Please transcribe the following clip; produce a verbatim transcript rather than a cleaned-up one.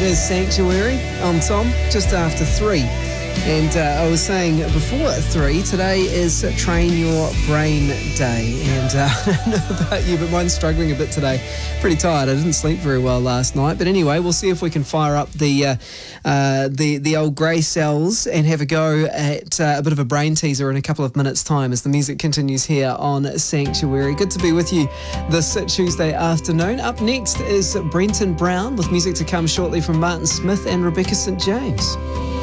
is Sanctuary. I'm Tom, just after three. And uh, I was saying before three, today is Train Your Brain Day. And uh, I don't know about you, but mine's struggling a bit today. Pretty tired. I didn't sleep very well last night. But anyway, we'll see if we can fire up the uh, uh, the, the old grey cells and have a go at uh, a bit of a brain teaser in a couple of minutes' time as the music continues here on Sanctuary. Good to be with you this Tuesday afternoon. Up next is Brenton Brown with music to come shortly from Martin Smith and Rebecca Saint James.